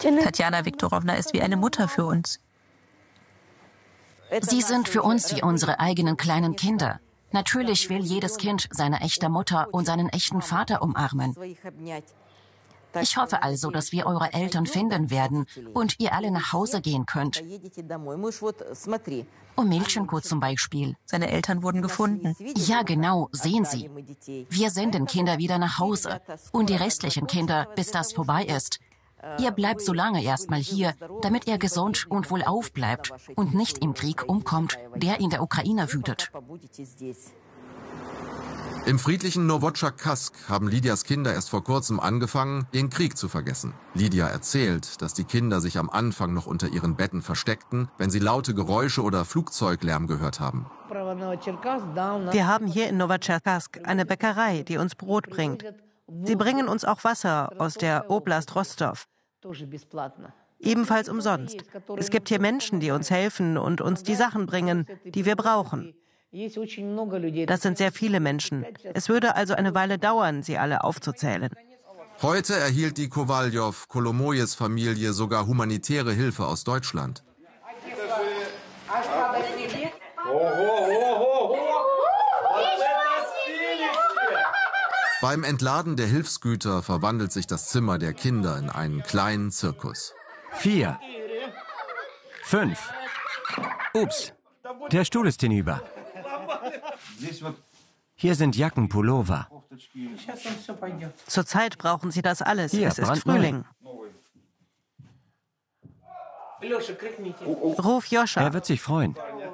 Tatjana Viktorowna ist wie eine Mutter für uns. Sie sind für uns wie unsere eigenen kleinen Kinder. Natürlich will jedes Kind seine echte Mutter und seinen echten Vater umarmen. Ich hoffe also, dass wir eure Eltern finden werden und ihr alle nach Hause gehen könnt. Omilchenko zum Beispiel. Seine Eltern wurden gefunden. Ja, genau, sehen Sie. Wir senden Kinder wieder nach Hause. Und die restlichen Kinder, bis das vorbei ist. Ihr bleibt so lange erstmal hier, damit ihr gesund und wohlauf bleibt und nicht im Krieg umkommt, der in der Ukraine wütet. Im friedlichen Nowotscharkassk haben Lidias Kinder erst vor kurzem angefangen, den Krieg zu vergessen. Lidia erzählt, dass die Kinder sich am Anfang noch unter ihren Betten versteckten, wenn sie laute Geräusche oder Flugzeuglärm gehört haben. Wir haben hier in Nowotscharkassk eine Bäckerei, die uns Brot bringt. Sie bringen uns auch Wasser aus der Oblast Rostov. Ebenfalls umsonst. Es gibt hier Menschen, die uns helfen und uns die Sachen bringen, die wir brauchen. Das sind sehr viele Menschen. Es würde also eine Weile dauern, sie alle aufzuzählen. Heute erhielt die Kowaljow-Kolomojes-Familie sogar humanitäre Hilfe aus Deutschland. Beim Entladen der Hilfsgüter verwandelt sich das Zimmer der Kinder in einen kleinen Zirkus. 4, 5. Ups, der Stuhl ist hinüber. Hier sind Jacken, Pullover. Zurzeit brauchen sie das alles. Hier, es ist brandneu. Frühling. Ruf Joscha. Er wird sich freuen.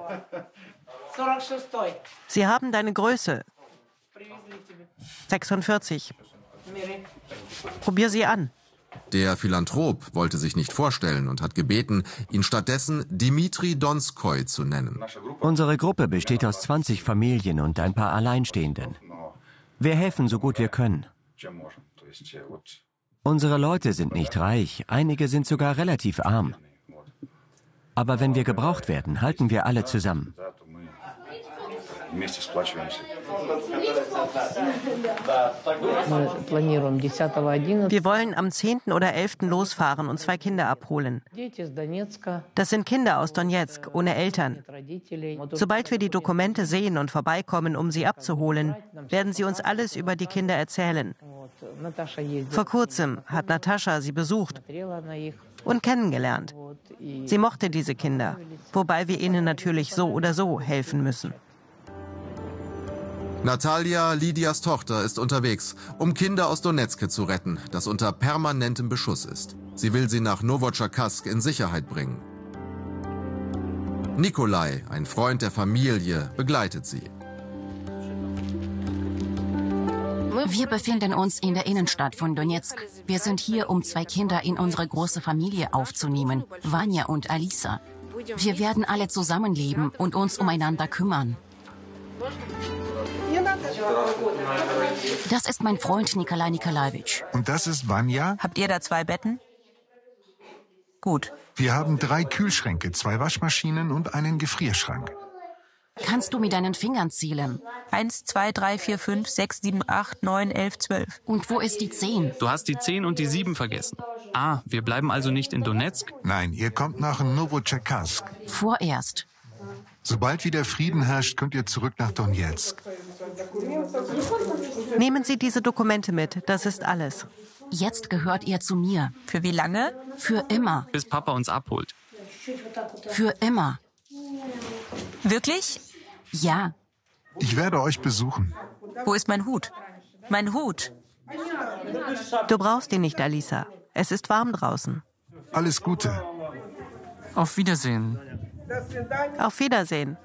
Sie haben deine Größe. 46. Probier sie an. Der Philanthrop wollte sich nicht vorstellen und hat gebeten, ihn stattdessen Dimitri Donskoi zu nennen. Unsere Gruppe besteht aus 20 Familien und ein paar Alleinstehenden. Wir helfen so gut wir können. Unsere Leute sind nicht reich, einige sind sogar relativ arm. Aber wenn wir gebraucht werden, halten wir alle zusammen. Wir wollen am 10. oder 11. losfahren und 2 Kinder abholen. Das sind Kinder aus Donezk, ohne Eltern. Sobald wir die Dokumente sehen und vorbeikommen, um sie abzuholen, werden sie uns alles über die Kinder erzählen. Vor kurzem hat Natascha sie besucht und kennengelernt. Sie mochte diese Kinder, wobei wir ihnen natürlich so oder so helfen müssen. Natalia, Lidias Tochter, ist unterwegs, um Kinder aus Donezk zu retten, das unter permanentem Beschuss ist. Sie will sie nach Nowotscharkassk in Sicherheit bringen. Nikolai, ein Freund der Familie, begleitet sie. Wir befinden uns in der Innenstadt von Donezk. Wir sind hier, um 2 Kinder in unsere große Familie aufzunehmen, Vanya und Alisa. Wir werden alle zusammenleben und uns umeinander kümmern. Das ist mein Freund Nikolai Nikolajewitsch. Und das ist Vanya? Habt ihr da 2 Betten? Gut. Wir haben 3 Kühlschränke, 2 Waschmaschinen und einen Gefrierschrank. Kannst du mit deinen Fingern zählen? 1, 2, 3, 4, 5, 6, 7, 8, 9, 11, 12. Und wo ist die 10? Du hast die 10 und die 7 vergessen. Ah, wir bleiben also nicht in Donezk? Nein, ihr kommt nach Nowotscharkassk. Vorerst. Sobald wieder Frieden herrscht, könnt ihr zurück nach Donezk. Nehmen Sie diese Dokumente mit, das ist alles. Jetzt gehört ihr zu mir. Für wie lange? Für immer. Bis Papa uns abholt. Für immer. Wirklich? Ja. Ich werde euch besuchen. Wo ist mein Hut? Mein Hut. Du brauchst ihn nicht, Alisa. Es ist warm draußen. Alles Gute. Auf Wiedersehen. Auf Wiedersehen.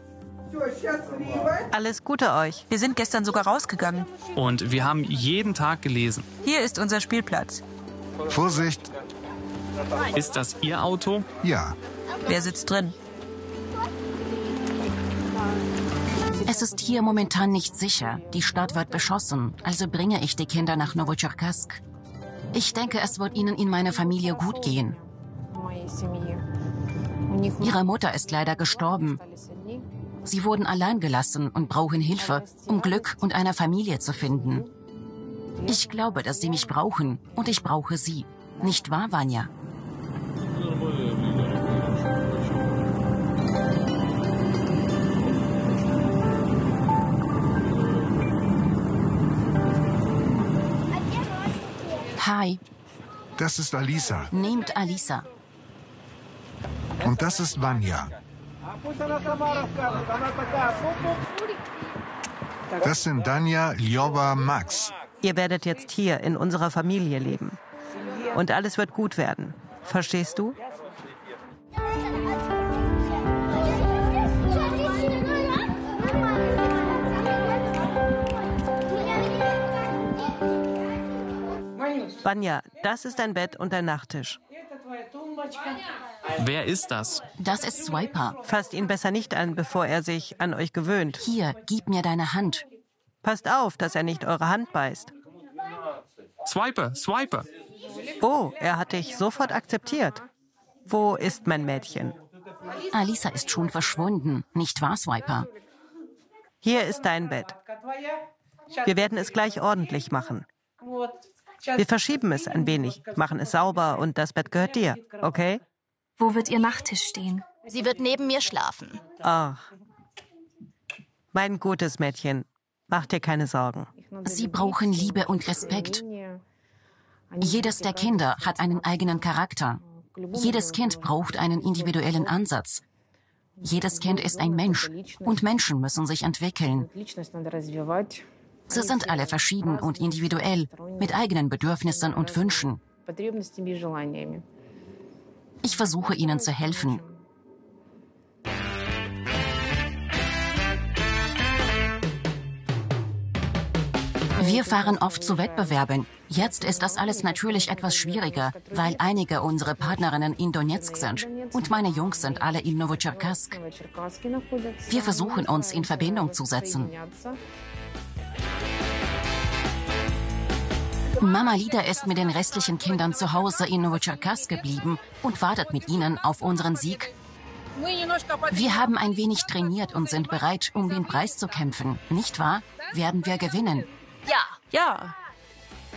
Alles Gute euch. Wir sind gestern sogar rausgegangen. Und wir haben jeden Tag gelesen. Hier ist unser Spielplatz. Vorsicht. Ist das Ihr Auto? Ja. Wer sitzt drin? Es ist hier momentan nicht sicher. Die Stadt wird beschossen, also bringe ich die Kinder nach Nowotscharkassk. Ich denke, es wird ihnen in meiner Familie gut gehen. Ihre Mutter ist leider gestorben. Sie wurden allein gelassen und brauchen Hilfe, um Glück und eine Familie zu finden. Ich glaube, dass sie mich brauchen und ich brauche sie. Nicht wahr, Vanya? Hi. Das ist Alisa. Nehmt Alisa. Und das ist Vanya. Das sind Danja, Ljoba, Max. Ihr werdet jetzt hier in unserer Familie leben. Und alles wird gut werden. Verstehst du? Vanya, das ist dein Bett und dein Nachttisch. Wer ist das? Das ist Swiper. Fasst ihn besser nicht an, bevor er sich an euch gewöhnt. Hier, gib mir deine Hand. Passt auf, dass er nicht eure Hand beißt. Swiper, Swiper. Oh, er hat dich sofort akzeptiert. Wo ist mein Mädchen? Alisa ist schon verschwunden, nicht wahr, Swiper? Hier ist dein Bett. Wir werden es gleich ordentlich machen. Wir verschieben es ein wenig, machen es sauber und das Bett gehört dir, okay? Wo wird Ihr Nachttisch stehen? Sie wird neben mir schlafen. Ach, mein gutes Mädchen, mach dir keine Sorgen. Sie brauchen Liebe und Respekt. Jedes der Kinder hat einen eigenen Charakter. Jedes Kind braucht einen individuellen Ansatz. Jedes Kind ist ein Mensch und Menschen müssen sich entwickeln. Sie sind alle verschieden und individuell, mit eigenen Bedürfnissen und Wünschen. Ich versuche ihnen zu helfen. Wir fahren oft zu Wettbewerben. Jetzt ist das alles natürlich etwas schwieriger, weil einige unserer Partnerinnen in Donezk sind und meine Jungs sind alle in Novocherkassk. Wir versuchen uns in Verbindung zu setzen. Mama Lida ist mit den restlichen Kindern zu Hause in Novocherkassk geblieben und wartet mit ihnen auf unseren Sieg. Wir haben ein wenig trainiert und sind bereit, um den Preis zu kämpfen. Nicht wahr? Werden wir gewinnen? Ja.